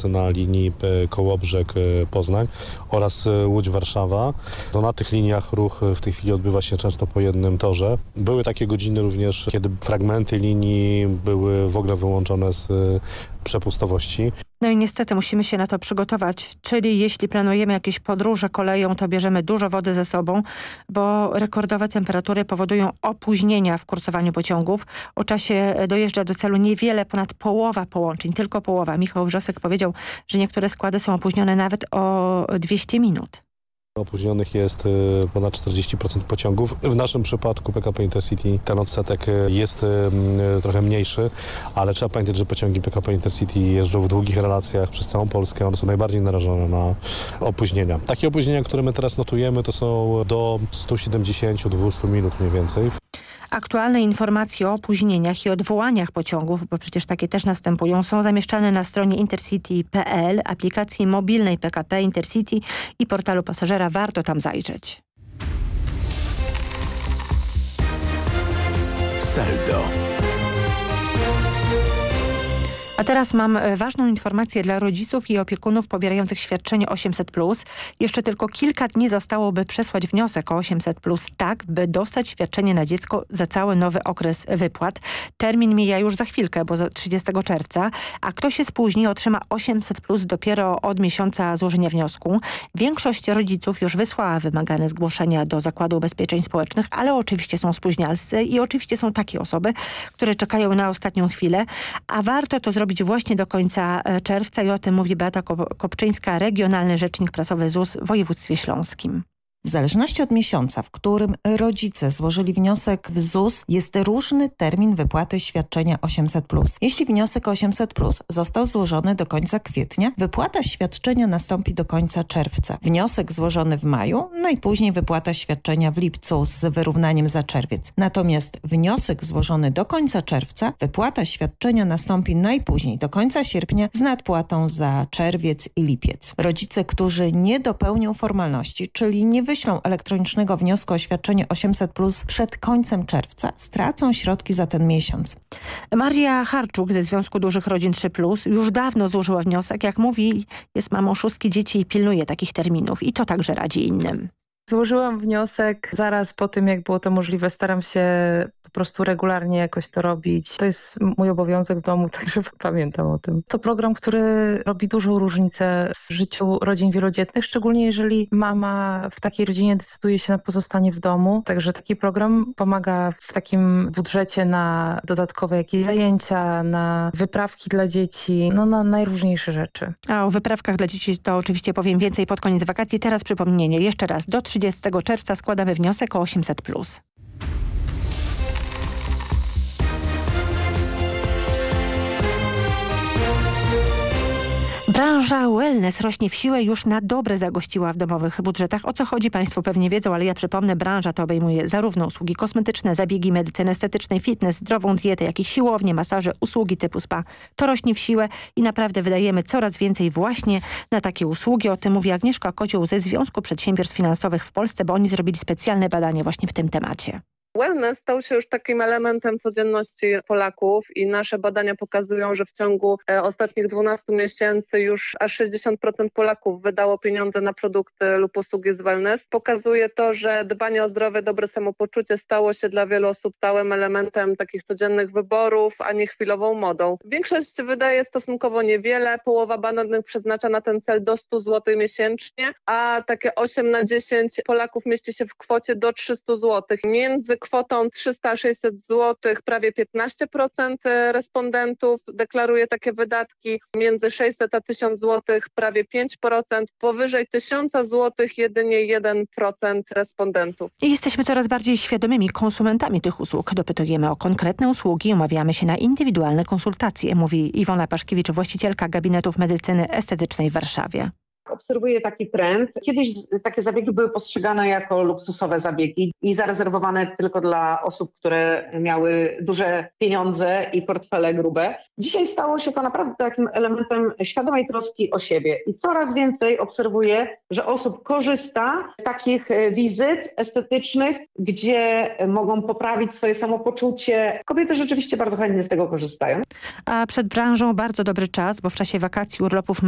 Gorlice na linii Kołobrzeg-Poznań oraz Łódź-Warszawa. To na tych liniach ruch w tej chwili odbywa się często po jednym torze. Były takie godziny również, kiedy fragmenty linii były w ogóle wyłączone z przepustowości. No i niestety musimy się na to przygotować, czyli jeśli planujemy jakieś podróże koleją, to bierzemy dużo wody ze sobą, bo rekordowe temperatury powodują opóźnienia w kursowaniu pociągów. O czasie dojeżdża do celu niewiele, ponad połowa połączeń, tylko połowa. Michał Wrzosek powiedział, że niektóre składy są opóźnione nawet o 200 minut. Opóźnionych jest ponad 40% pociągów. W naszym przypadku PKP Intercity ten odsetek jest trochę mniejszy, ale trzeba pamiętać, że pociągi PKP Intercity jeżdżą w długich relacjach przez całą Polskę. One są najbardziej narażone na opóźnienia. Takie opóźnienia, które my teraz notujemy, to są do 170-200 minut mniej więcej. Aktualne informacje o opóźnieniach i odwołaniach pociągów, bo przecież takie też następują, są zamieszczane na stronie intercity.pl, aplikacji mobilnej PKP Intercity i portalu pasażera. Warto tam zajrzeć. Saldo. A teraz mam ważną informację dla rodziców i opiekunów pobierających świadczenie 800+. Jeszcze tylko kilka dni zostało, by przesłać wniosek o 800+, tak by dostać świadczenie na dziecko za cały nowy okres wypłat. Termin mija już za chwilkę, bo 30 czerwca, a kto się spóźni, otrzyma 800+ dopiero od miesiąca złożenia wniosku. Większość rodziców już wysłała wymagane zgłoszenia do Zakładu Ubezpieczeń Społecznych, ale oczywiście są spóźnialscy i oczywiście są takie osoby, które czekają na ostatnią chwilę, a warto to zrobić właśnie do końca czerwca i o tym mówi Beata Kopczyńska, regionalny rzecznik prasowy ZUS w województwie śląskim. W zależności od miesiąca, w którym rodzice złożyli wniosek w ZUS, jest różny termin wypłaty świadczenia 800+. Jeśli wniosek 800+ został złożony do końca kwietnia, wypłata świadczenia nastąpi do końca czerwca. Wniosek złożony w maju, najpóźniej wypłata świadczenia w lipcu z wyrównaniem za czerwiec. Natomiast wniosek złożony do końca czerwca, wypłata świadczenia nastąpi najpóźniej do końca sierpnia z nadpłatą za czerwiec i lipiec. Rodzice, którzy nie dopełnią formalności, czyli nie wyślą elektronicznego wniosku o świadczenie 800+ przed końcem czerwca, stracą środki za ten miesiąc. Maria Harczuk ze Związku Dużych Rodzin 3+ już dawno złożyła wniosek. Jak mówi, jest mamą 6 dzieci i pilnuje takich terminów i to także radzi innym. Złożyłam wniosek zaraz po tym, jak było to możliwe. Staram się po prostu regularnie jakoś to robić. To jest mój obowiązek w domu, także pamiętam o tym. To program, który robi dużą różnicę w życiu rodzin wielodzietnych, szczególnie jeżeli mama w takiej rodzinie decyduje się na pozostanie w domu. Także taki program pomaga w takim budżecie na dodatkowe jakieś zajęcia, na wyprawki dla dzieci, no na najróżniejsze rzeczy. A o wyprawkach dla dzieci to oczywiście powiem więcej pod koniec wakacji. Teraz przypomnienie jeszcze raz. Do 30 czerwca składamy wniosek o 800+. Branża wellness rośnie w siłę, już na dobre zagościła w domowych budżetach. O co chodzi Państwo pewnie wiedzą, ale ja przypomnę, branża ta obejmuje zarówno usługi kosmetyczne, zabiegi medycyny estetycznej, fitness, zdrową dietę, jak i siłownie, masaże, usługi typu spa. To rośnie w siłę i naprawdę wydajemy coraz więcej właśnie na takie usługi. O tym mówi Agnieszka Kozioł ze Związku Przedsiębiorstw Finansowych w Polsce, bo oni zrobili specjalne badanie właśnie w tym temacie. Wellness stał się już takim elementem codzienności Polaków i nasze badania pokazują, że w ciągu ostatnich 12 miesięcy już aż 60% Polaków wydało pieniądze na produkty lub usługi z wellness. Pokazuje to, że dbanie o zdrowie, dobre samopoczucie stało się dla wielu osób stałym elementem takich codziennych wyborów, a nie chwilową modą. Większość wydaje stosunkowo niewiele, połowa badanych przeznacza na ten cel do 100 zł miesięcznie, a takie 8 na 10 Polaków mieści się w kwocie do 300 zł. Między kwotą 300-600 zł prawie 15% respondentów deklaruje takie wydatki. Między 600 a 1000 zł prawie 5%. Powyżej 1000 zł jedynie 1% respondentów. I jesteśmy coraz bardziej świadomymi konsumentami tych usług. Dopytujemy o konkretne usługi i umawiamy się na indywidualne konsultacje, mówi Iwona Paszkiewicz, właścicielka gabinetów medycyny estetycznej w Warszawie. Obserwuję taki trend. Kiedyś takie zabiegi były postrzegane jako luksusowe zabiegi i zarezerwowane tylko dla osób, które miały duże pieniądze i portfele grube. Dzisiaj stało się to naprawdę takim elementem świadomej troski o siebie i coraz więcej obserwuję, że osób korzysta z takich wizyt estetycznych, gdzie mogą poprawić swoje samopoczucie. Kobiety rzeczywiście bardzo chętnie z tego korzystają. A przed branżą bardzo dobry czas, bo w czasie wakacji urlopów